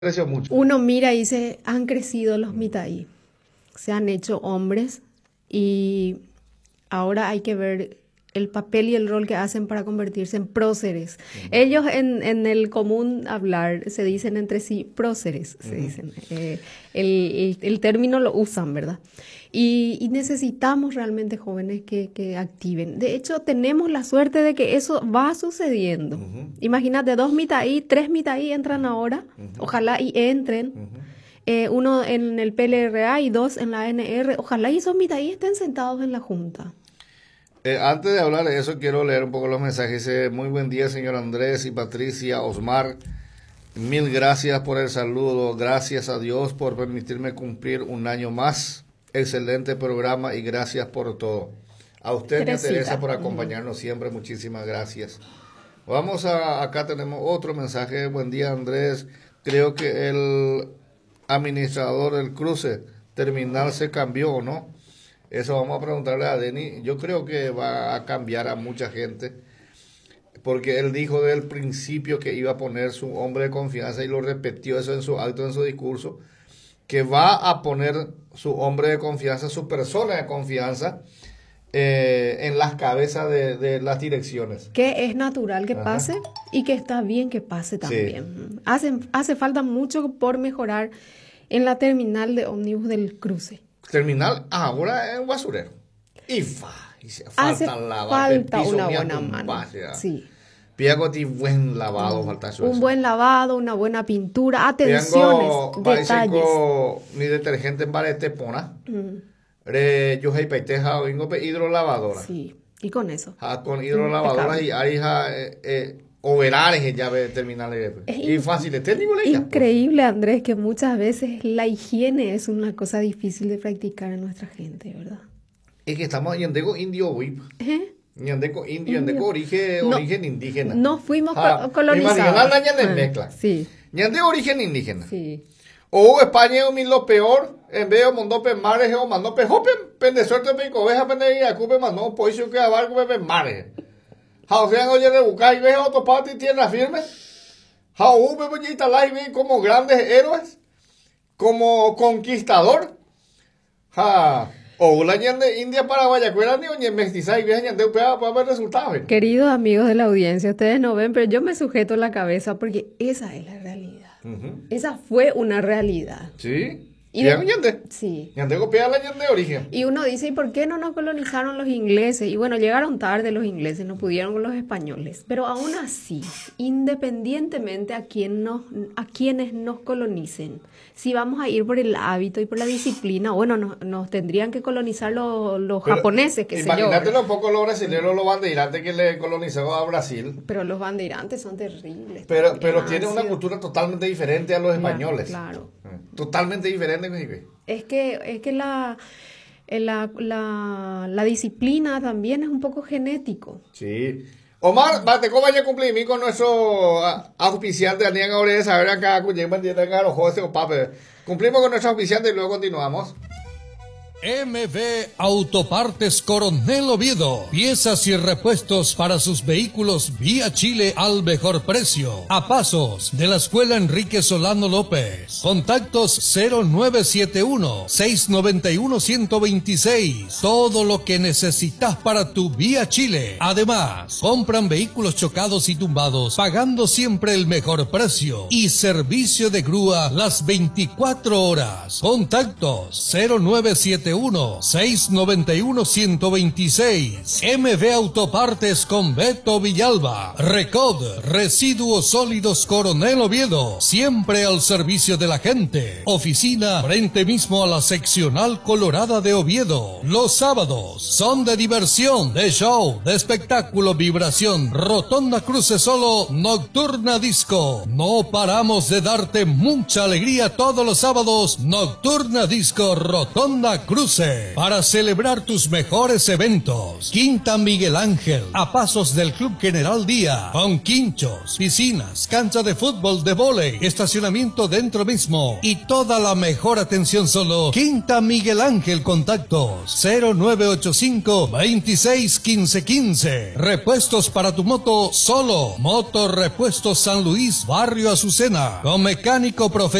Creció mucho. Uno mira y dice, han crecido los mitaí, se han hecho hombres y ahora hay que ver el papel y el rol que hacen para convertirse en próceres. Ellos en el común hablar se dicen entre sí próceres, se dicen. El término lo usan, ¿verdad? Y necesitamos realmente jóvenes que activen. De hecho, tenemos la suerte de que eso va sucediendo. Imagínate, 2 mitaí, 3 mitaí entran ahora, ojalá y entren. Uno en el PLRA y 2 en la ANR. Ojalá y esos mitaí estén sentados en la Junta. Antes de hablar de eso, quiero leer un poco los mensajes. Dice, muy buen día, señor Andrés y Patricia, Osmar. Mil gracias por el saludo. Gracias a Dios por permitirme cumplir un año más. Excelente programa y gracias por todo. A usted, Teresa, por acompañarnos siempre. Muchísimas gracias. Vamos acá tenemos otro mensaje. Buen día, Andrés. Creo que el administrador del cruce terminal se cambió, ¿o no? Eso vamos a preguntarle a Denny. Yo creo que va a cambiar a mucha gente, porque él dijo desde el principio que iba a poner su hombre de confianza y lo repitió eso en su acto, en su discurso, que va a poner su hombre de confianza, su persona de confianza en las cabezas de las direcciones. Que es natural que pase y que está bien que pase también. Sí. Hace falta mucho por mejorar en la terminal de ómnibus del cruce. Terminal ahora es un basurero. Y falta una buena mano. Sí. Piagoti buen lavado, falta eso. Un buen lavado, una buena pintura, atenciones, detalles. Mi detergente en barete pona. Yo hay paiteja o hidrolavadora. Sí, y con eso. Con hidrolavadora y hay overares ya terminales. Y fácil, es técnico. Increíble, Andrés, que muchas veces la higiene es una cosa difícil de practicar en nuestra gente, ¿verdad? Es que estamos en indio, güey. Ñandeco indio, ñandeco origen indígena. No fuimos colonizados. Mezcla. Sí. Ñandeco origen indígena. Sí. O España es lo peor, en vez de mondope mares o mandope jopen, pende suerte pe cobeja pende y acupe mandó poisio que abarco pe mares. Jausean oye de bucay ve otro pati tierra firme. Jau pe pollita live como grandes héroes, como conquistador. O la ñande India Paraguaya, cuela ni oñe mestiza y vieja ñande para ver resultados. Queridos amigos de la audiencia, ustedes no ven, pero yo me sujeto la cabeza porque esa es la realidad. Esa fue una realidad. Sí. Y sí. Ñande copia la ñande de origen. Y uno dice, ¿y por qué no nos colonizaron los ingleses? Y bueno, llegaron tarde los ingleses, no pudieron con los españoles. Pero aún así, independientemente a quienes nos colonicen, si vamos a ir por el hábito y por la disciplina, bueno, nos tendrían que colonizar los japoneses, que sé yo. Imagínate un poco los brasileños, los bandeirantes que le colonizaron a Brasil. Pero los bandeirantes son terribles. Pero tienen una cultura totalmente diferente a los españoles. Claro. Totalmente diferente. Es que la disciplina también es un poco genético. Sí. Omar, ¿cómo vaya a cumplir con nuestro auspiciante? Saber acá, cumplimos con nuestro auspiciante y luego continuamos. MB Autopartes Coronel Oviedo. Piezas y repuestos para sus vehículos vía Chile al mejor precio. A pasos de la Escuela Enrique Solano López. Contactos 0971-691-126. Todo lo que necesitas para tu vía Chile. Además, compran vehículos chocados y tumbados, pagando siempre el mejor precio. Y servicio de grúa las 24 horas. Contactos 0971-691-126. MB Autopartes con Beto Villalba. Recod, residuos sólidos Coronel Oviedo. Siempre al servicio de la gente. Oficina frente mismo a la seccional colorada de Oviedo. Los sábados son de diversión, de show, de espectáculo, vibración. Rotonda Cruce Solo, Nocturna Disco. No paramos de darte mucha alegría todos los sábados. Nocturna Disco, Rotonda Cruce Cruce, para celebrar tus mejores eventos. Quinta Miguel Ángel, a pasos del Club General Díaz, con quinchos, piscinas, cancha de fútbol, de vóley, estacionamiento dentro mismo y toda la mejor atención. Solo Quinta Miguel Ángel. Contactos 0985 26 15 15. Repuestos para tu moto, solo Moto Repuestos San Luis, Barrio Azucena, con mecánico profesional